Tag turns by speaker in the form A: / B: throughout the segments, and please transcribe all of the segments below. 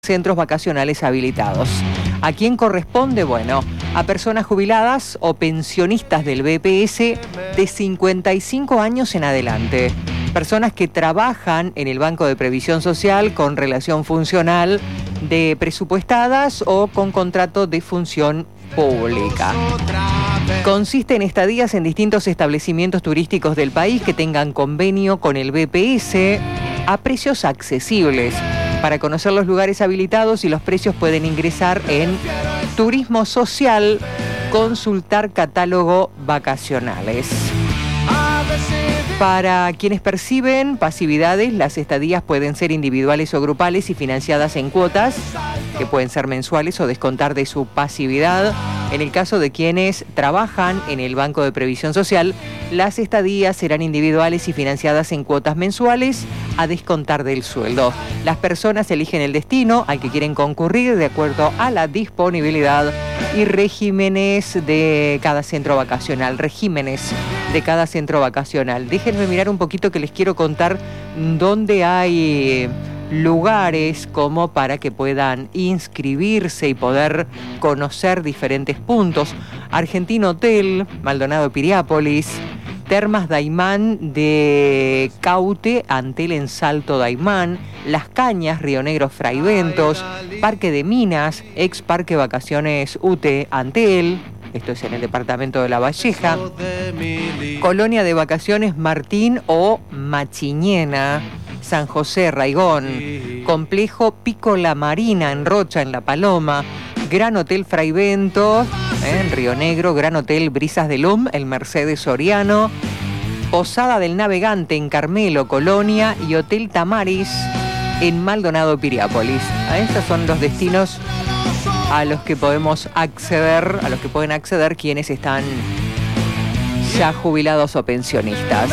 A: centros vacacionales habilitados. ¿A quién corresponde? Bueno, a personas jubiladas o pensionistas del BPS de 55 años en adelante. Personas que trabajan en el Banco de Previsión Social con relación funcional de presupuestadas o con contrato de función pública. Consiste en estadías en distintos establecimientos turísticos del país que tengan convenio con el BPS a precios accesibles. Para conocer los lugares habilitados y los precios pueden ingresar en Turismo Social, consultar catálogo vacacionales. Para quienes perciben pasividades, las estadías pueden ser individuales o grupales y financiadas en cuotas, que pueden ser mensuales o descontar de su pasividad. En el caso de quienes trabajan en el Banco de Previsión Social, las estadías serán individuales y financiadas en cuotas mensuales a descontar del sueldo. Las personas eligen el destino al que quieren concurrir de acuerdo a la disponibilidad y regímenes de cada centro vacacional. Déjenme mirar un poquito que les quiero contar dónde hay lugares como para que puedan inscribirse y poder conocer diferentes puntos. Argentino Hotel, Maldonado Piriápolis, Termas Daymán de Caute, Antel en Salto Daymán, Las Cañas, Río Negro Fraiventos, Parque de Minas, ex Parque Vacaciones UTE Antel, esto es en el departamento de La Valleja, Colonia de Vacaciones Martín o Machiñena, San José Raigón, Complejo Pico La Marina en Rocha, en La Paloma, Gran Hotel Fraiventos, en Río Negro, Gran Hotel Brisas de Lum, el Mercedes Soriano, Posada del Navegante en Carmelo, Colonia y Hotel Tamaris en Maldonado Piriápolis. Estos son los destinos a los que podemos acceder, a los que pueden acceder quienes están ya jubilados o pensionistas.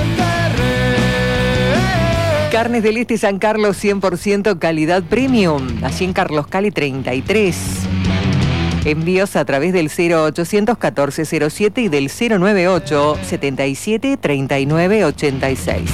A: Carnes del Este San Carlos 100% calidad premium, allí en Carlos Cali 33. Envíos a través del 0800 1407 y del 098 77 39 86.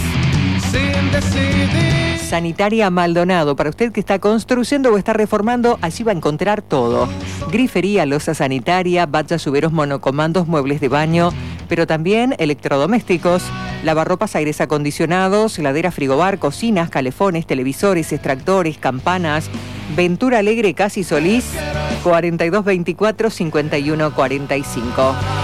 A: Sanitaria Maldonado, para usted que está construyendo o está reformando, allí va a encontrar todo. Grifería, loza sanitaria, bacha, lluveros, monocomandos, muebles de baño, pero también electrodomésticos, lavarropas, aires acondicionados, heladera, frigobar, cocinas, calefones, televisores, extractores, campanas. Ventura Alegre, Casi Solís, 4224 5145.